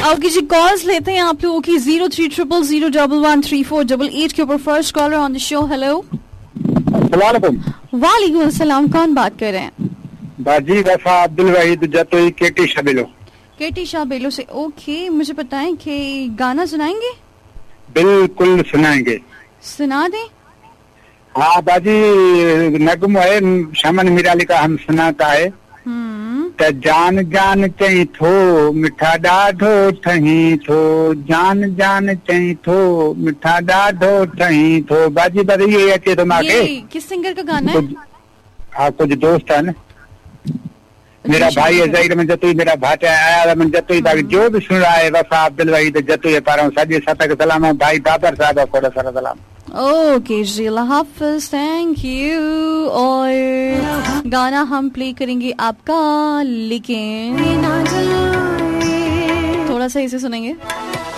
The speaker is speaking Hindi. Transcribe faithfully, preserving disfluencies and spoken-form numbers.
ओके जी, कॉल्स लेते हैं आप लोगों की zero three triple zero double one three four double eight के ऊपर। First caller on the show, hello. वालेकुम अस्सलाम, कौन बात कर रहे हैं? बाजी वफा अब्दुल वहीद जतोई केटी शाबिलो। केटी शाबिलो से। ओके, मुझे बताएं कि गाना सुनाएंगे? बिल्कुल सुनाएंगे। सुना दें। हाँ बाजी, नगम है शमन मिराली का हम सुनाता है। त जान जान चई थो मिठा ॾाढो ठही थो, जान जान चई थो मिठा ॾाढो ठही थो। बाजी बस ये अचे तो मांखे। किस सिंगर का गाना है? हाँ कुछ दोस्त है ना, मेरा भाई है ज़हीर में जतोई, मेरा भाटा आया में जतोई। ताकि जो भी सुन रहा है वफा अब्दुल वहीद जतोई पारा सजे सतक सलाम। भाई बाबर साहब को सारा सलाम। Okay ji, Allah Hafiz, thank you. और गाना हम प्ले करेंगे आपका, लेकिन थोड़ा सा इसे सुनेंगे।